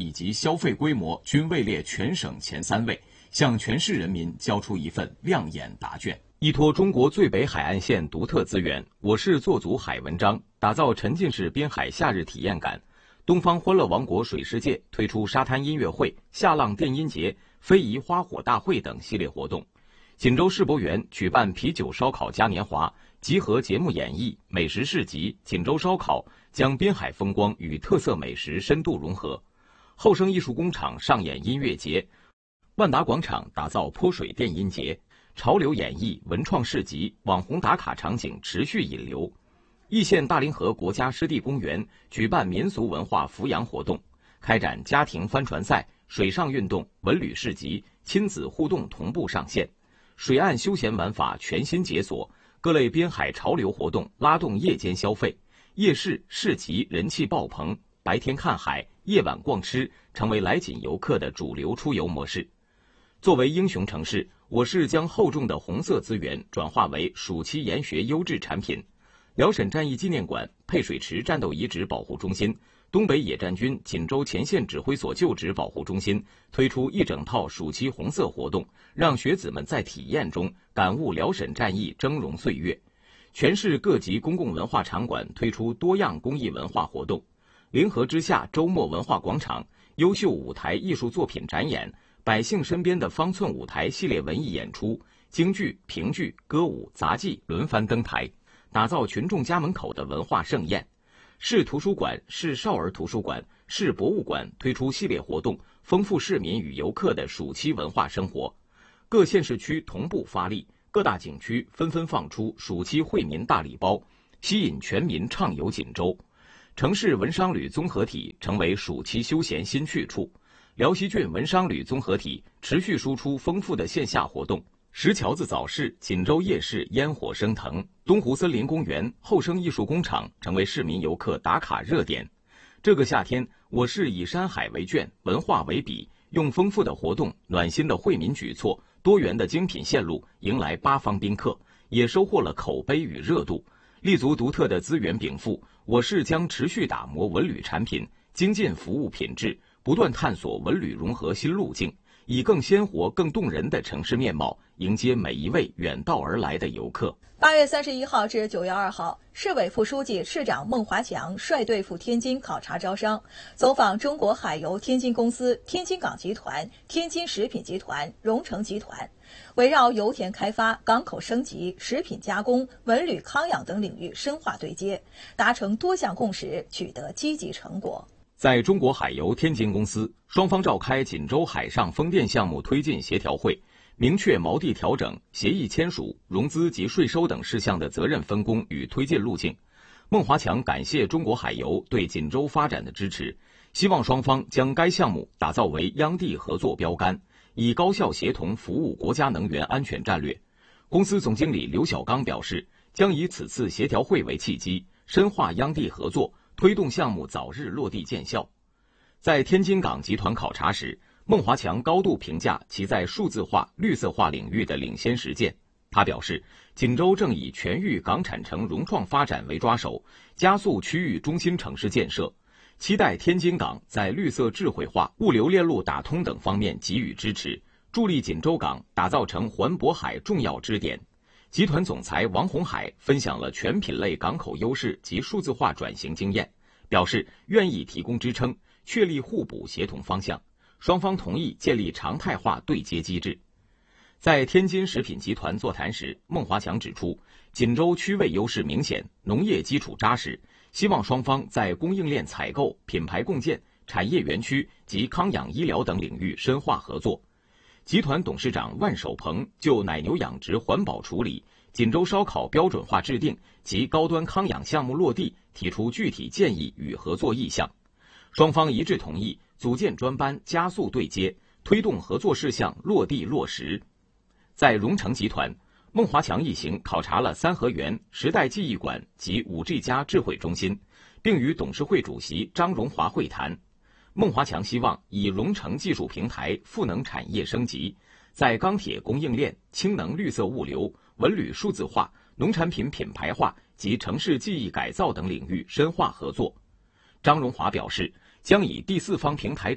以及消费规模均位列全省前3位，向全市人民交出一份亮眼答卷。依托中国最北海岸线独特资源，我市做足海文章，打造沉浸式滨海夏日体验感。东方欢乐王国水世界推出沙滩音乐会、夏浪电音节、非遗花火大会等系列活动。锦州世博园举办啤酒烧烤嘉年华，集合节目演绎、美食市集、锦州烧烤，将滨海风光与特色美食深度融合。后生艺术工厂上演音乐节，万达广场打造泼水电音节，潮流演绎、文创市集、网红打卡场景持续引流。易县大凌河国家湿地公园举办民俗文化扶阳活动，开展家庭帆船赛、水上运动、文旅市集、亲子互动同步上线。水岸休闲玩法全新解锁，各类滨海潮流活动拉动夜间消费，夜市、市集人气爆棚，白天看海，夜晚逛吃，成为来锦游客的主流出游模式。作为英雄城市，我市将厚重的红色资源转化为暑期研学优质产品。辽沈战役纪念馆、配水池战斗遗址保护中心、东北野战军锦州前线指挥所旧址保护中心推出一整套暑期红色活动，让学子们在体验中感悟辽沈战役峥嵘岁月。全市各级公共文化场馆推出多样公益文化活动。灵河之下周末文化广场优秀舞台艺术作品展演，百姓身边的方寸舞台系列文艺演出，京剧、评剧、歌舞、杂技轮番登台，打造群众家门口的文化盛宴。市图书馆、市少儿图书馆、市博物馆推出系列活动，丰富市民与游客的暑期文化生活。各县市区同步发力，各大景区纷纷放出暑期惠民大礼包，吸引全民畅游锦州。城市文商旅综合体成为暑期休闲新去处。辽西郡文商旅综合体持续输出丰富的线下活动。石桥子早市、锦州夜市烟火升腾，东湖森林公园、后生艺术工厂成为市民游客打卡热点。这个夏天，我市以山海为卷，文化为笔，用丰富的活动、暖心的惠民举措、多元的精品线路，迎来8方宾客，也收获了口碑与热度。立足独特的资源禀赋，我市将持续打磨文旅产品，精进服务品质，不断探索文旅融合新路径，以更鲜活、更动人的城市面貌迎接每一位远道而来的游客。 8月31号至9月2号，市委副书记、市长孟华强率队赴天津考察招商，走访中国海油天津公司、天津港集团、天津食品集团、荣成集团，围绕油田开发、港口升级、食品加工、文旅康养等领域深化对接，达成多项共识，取得积极成果。 在中国海油天津公司，双方召开锦州海上风电项目推进协调会，明确锚地调整、协议签署、融资及税收等事项的责任分工与推进路径。孟华强感谢中国海油对锦州发展的支持，希望双方将该项目打造为央地合作标杆，以高效协同服务国家能源安全战略。公司总经理刘小刚表示，将以此次协调会为契机，深化央地合作，推动项目早日落地见效。在天津港集团考察时，孟华强高度评价其在数字化、绿色化领域的领先实践。他表示，锦州正以全域港产城融创发展为抓手，加速区域中心城市建设，期待天津港在绿色智慧化、物流链路打通等方面给予支持，助力锦州港打造成环渤海重要支点。集团总裁王洪海分享了全品类港口优势及数字化转型经验，表示愿意提供支撑，确立互补协同方向。双方同意建立常态化对接机制。在天津食品集团座谈时，孟华强指出，锦州区位优势明显，农业基础扎实，希望双方在供应链采购、品牌共建、产业园区及康养医疗等领域深化合作。集团董事长万守鹏就奶牛养殖环保处理、锦州烧烤标准化制定及高端康养项目落地提出具体建议与合作意向。双方一致同意组建专班，加速对接，推动合作事项落地落实。在荣成集团，孟华强一行考察了三合园、时代记忆馆及5G+ 智慧中心，并与董事会主席张荣华会谈。孟华强希望以荣成技术平台赋能产业升级，在钢铁供应链、氢能绿色物流、文旅数字化、农产品品牌化及城市记忆改造等领域深化合作。张荣华表示，将以第四方平台